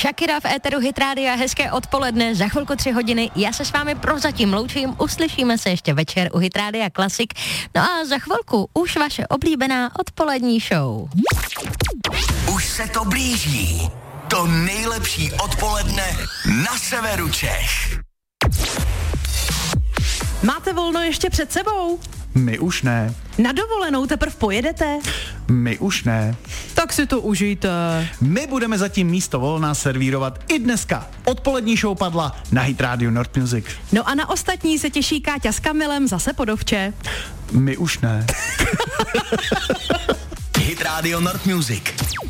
Shakira v éteru Hit Rádia, hezké odpoledne, za chvilku 3 hodiny. Já se s vámi prozatím loučím, uslyšíme se ještě večer u Hit Rádia Klasik. No a za chvilku už vaše oblíbená odpolední show. Už se to blíží. To nejlepší odpoledne na severu Čech. Máte volno ještě před sebou? My už ne. Na dovolenou teprv pojedete? My už ne. Tak si to užijte. My budeme zatím místo volna servírovat i dneska. Odpolední show padla na Hit Radio North Music. No a na ostatní se těší Káťa s Kamilem zase po dovče. My už ne. Hit Radio North Music.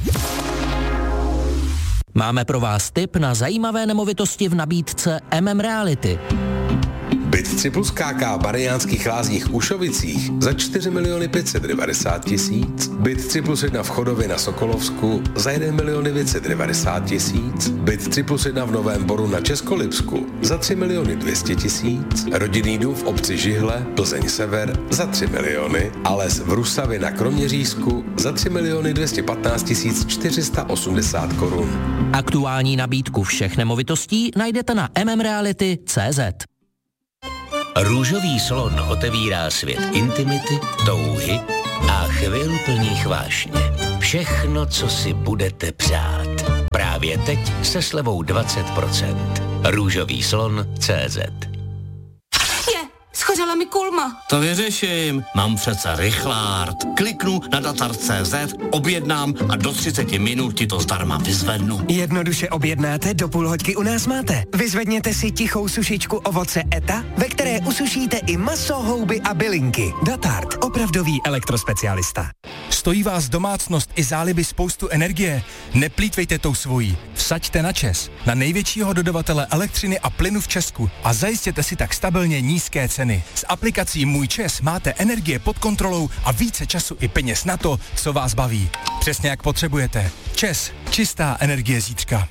Máme pro vás tip na zajímavé nemovitosti v nabídce Reality. Byt 3 plus KK v Mariánských Lázních Ušovicích za 4 590 000. Byt 3 plus 1 v Chodově na Sokolovsku za 1 990 000. Byt 3 plus 1 v Novém Boru na Českolipsku za 3 200 000. Rodinný dům v obci Žihle, Plzeň Sever za 3 miliony. A les v Rusavě na Kroměřížsku za 3 215 480 korun. Aktuální nabídku všech nemovitostí najdete na mmreality.cz. Růžový slon otevírá svět intimity, touhy a chvil plných vášně. Všechno, co si budete přát. Právě teď se slevou 20%. Růžový slon.cz. Schořela mi kulma. To vyřeším. Mám přece rychlárd. Kliknu na Datart.cz, objednám a do 30 minut ti to zdarma vyzvednu. Jednoduše objednáte, do půl hoďky u nás máte. Vyzvedněte si tichou sušičku ovoce ETA, ve které usušíte i maso, houby a bylinky. Datart, opravdový elektrospecialista. Stojí vás domácnost i záliby spoustu energie? Neplýtvejte tou svojí. Vsaďte na ČEZ, na největšího dodavatele elektřiny a plynu v Česku a zajistěte si tak stabilně nízké ceny. S aplikací Můj ČEZ máte energie pod kontrolou a více času i peněz na to, co vás baví. Přesně jak potřebujete. ČEZ, čistá energie zítřka.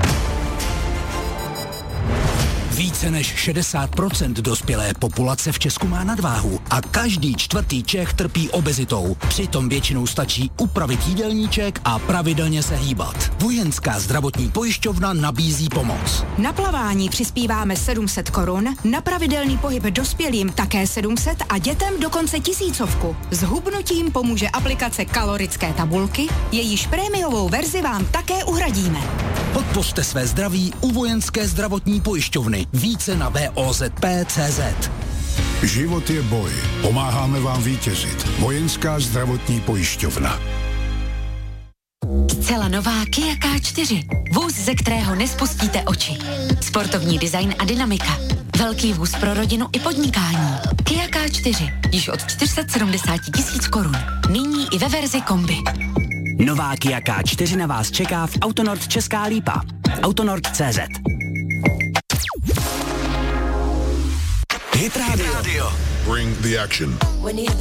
Více než 60% dospělé populace v Česku má nadváhu a každý 4. Čech trpí obezitou. Přitom většinou stačí upravit jídelníček a pravidelně se hýbat. Vojenská zdravotní pojišťovna nabízí pomoc. Na plavání přispíváme 700 korun, na pravidelný pohyb dospělým také 700 a dětem dokonce 1000. S hubnutím pomůže aplikace kalorické tabulky, jejíž prémiovou verzi vám také uhradíme. Podpořte své zdraví u Vojenské zdravotní pojišťovny. Více na VOZP.cz. Život je boj. Pomáháme vám vítězit. Vojenská zdravotní pojišťovna. Zcela nová Kia K4. Vůz, ze kterého nespustíte oči. Sportovní design a dynamika. Velký vůz pro rodinu i podnikání. Kia K4. Již od 470 000 korun. Nyní i ve verzi kombi. Nová Kia K4 na vás čeká v Autonord Česká Lípa. Autonord.cz. Hit Radio. Bring the action.